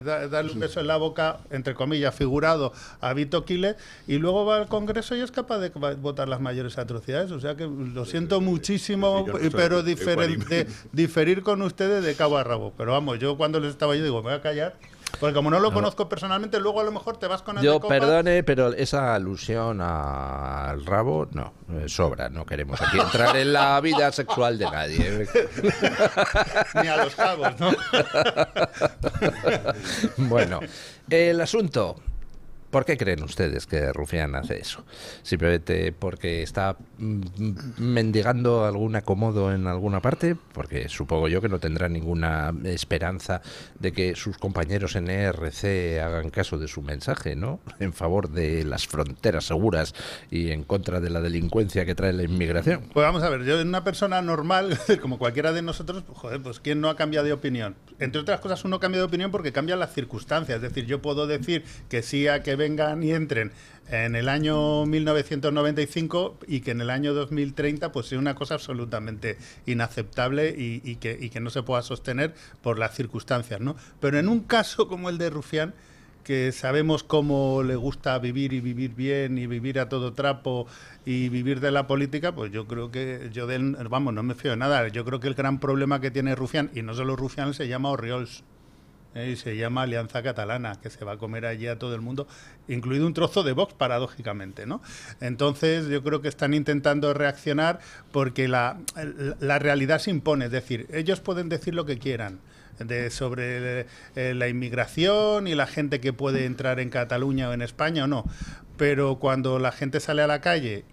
darle un beso en la boca, entre comillas, figurado a Vito Quiles, y luego va al Congreso y es capaz de votar las mayores atrocidades. O sea que lo siento muchísimo, pero diferir con ustedes de cabo a rabo. Pero vamos, yo cuando les estaba yo digo, me voy a callar. Porque como no lo conozco personalmente, luego a lo mejor te vas con el Yo, perdone, pero esa alusión al rabo, no, sobra. No queremos aquí entrar en la vida sexual de nadie. Ni a los cabos, ¿no? Bueno, el asunto... ¿Por qué creen ustedes que Rufián hace eso? ¿Simplemente porque está mendigando algún acomodo en alguna parte? Porque supongo yo que no tendrá ninguna esperanza de que sus compañeros en ERC hagan caso de su mensaje, ¿no? En favor de las fronteras seguras y en contra de la delincuencia que trae la inmigración. Pues vamos a ver, yo, una persona normal, como cualquiera de nosotros, joder, pues ¿quién no ha cambiado de opinión? Entre otras cosas, uno cambia de opinión porque cambian las circunstancias. Es decir, yo puedo decir que sí a que vengan y entren en el año 1995 y que en el año 2030 pues sea una cosa absolutamente inaceptable y que no se pueda sostener por las circunstancias, ¿no? Pero en un caso como el de Rufián, que sabemos cómo le gusta vivir y vivir bien y vivir a todo trapo y vivir de la política, pues yo creo que yo de él, vamos, no me fío de nada. Yo creo que el gran problema que tiene Rufián, y no solo Rufián, se llama Orriols. Y se llama Alianza Catalana, que se va a comer allí a todo el mundo, incluido un trozo de Vox, paradójicamente, ¿no? Entonces yo creo que están intentando reaccionar porque la realidad se impone. Es decir, ellos pueden decir lo que quieran sobre la inmigración y la gente que puede entrar en Cataluña o en España o no, pero cuando la gente sale a la calle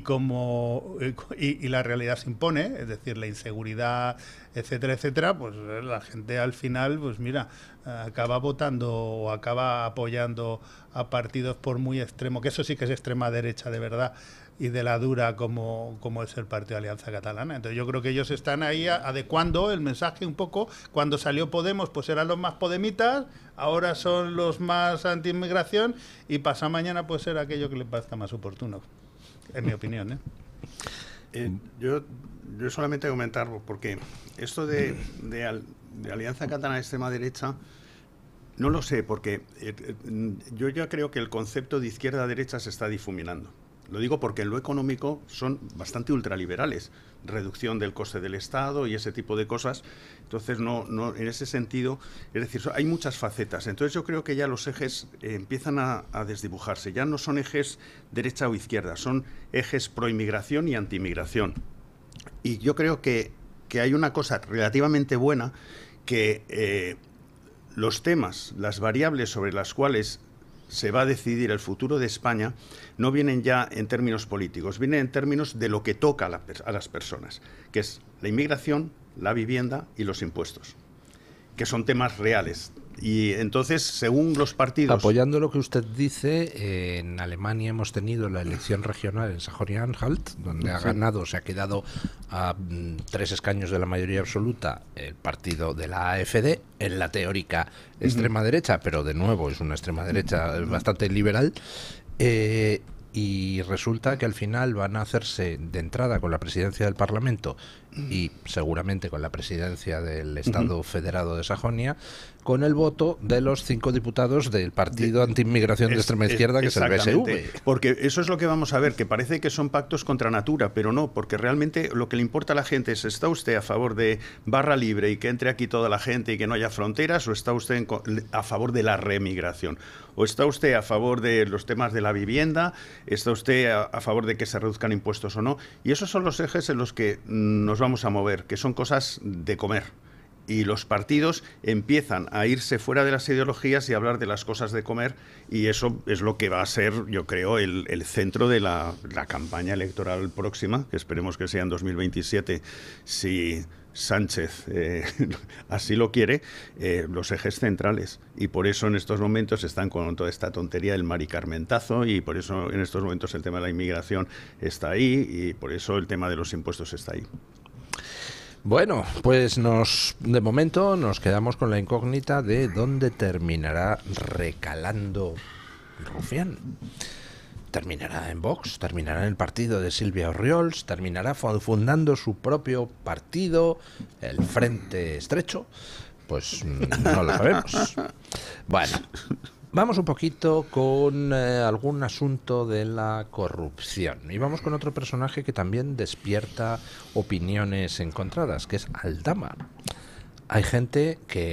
y la realidad se impone, es decir, la inseguridad, etcétera, etcétera, pues la gente al final, pues mira, acaba votando o acaba apoyando a partidos por muy extremo, que eso sí que es extrema derecha de verdad y de la dura como es el Partido Alianza Catalana. Entonces yo creo que ellos están ahí adecuando el mensaje un poco. Cuando salió Podemos, pues eran los más podemitas, ahora son los más anti-inmigración y pasado mañana puede ser aquello que les parezca más oportuno. En mi opinión, yo solamente comentar, porque esto de Alianza Catalana de extrema derecha, no lo sé, porque yo ya creo que el concepto de izquierda-derecha se está difuminando. Lo digo porque en lo económico son bastante ultraliberales, reducción del coste del Estado y ese tipo de cosas. Entonces, no en ese sentido, es decir, hay muchas facetas. Entonces, yo creo que ya los ejes empiezan a desdibujarse. Ya no son ejes derecha o izquierda, son ejes pro-inmigración y anti-inmigración. Y yo creo que hay una cosa relativamente buena, que los temas, las variables sobre las cuales se va a decidir el futuro de España no vienen ya en términos políticos, vienen en términos de lo que toca a las personas, que es la inmigración, la vivienda y los impuestos, que son temas reales. Y entonces, según los partidos... Apoyando lo que usted dice, en Alemania hemos tenido la elección regional en Sajonia-Anhalt, donde ha ganado, se ha quedado a 3 escaños de la mayoría absoluta el partido de la AfD, en la teórica extrema derecha, pero de nuevo es una extrema derecha bastante liberal. Y resulta que al final van a hacerse de entrada con la presidencia del Parlamento y seguramente con la presidencia del Estado Federado de Sajonia, con el voto de los 5 diputados del partido antiinmigración de extrema izquierda, que es el BSV. Porque eso es lo que vamos a ver, que parece que son pactos contra natura, pero no, porque realmente lo que le importa a la gente es: ¿está usted a favor de barra libre y que entre aquí toda la gente y que no haya fronteras, o está usted a favor de la remigración? ¿O está usted a favor de los temas de la vivienda? ¿Está usted a favor de que se reduzcan impuestos o no? Y esos son los ejes en los que nos vamos a mover, que son cosas de comer. Y los partidos empiezan a irse fuera de las ideologías y a hablar de las cosas de comer, y eso es lo que va a ser, yo creo, el centro de la campaña electoral próxima, que esperemos que sea en 2027, si Sánchez así lo quiere, los ejes centrales. Y por eso en estos momentos están con toda esta tontería del maricarmentazo, y por eso en estos momentos el tema de la inmigración está ahí, y por eso el tema de los impuestos está ahí. Bueno, pues de momento nos quedamos con la incógnita de dónde terminará recalando Rufián. ¿Terminará en Vox? ¿Terminará en el partido de Silvia Orriols? ¿Terminará fundando su propio partido, el Frente Estrecho? Pues no lo sabemos. Bueno, vamos un poquito con algún asunto de la corrupción. Y vamos con otro personaje que también despierta opiniones encontradas, que es Aldama. Hay gente que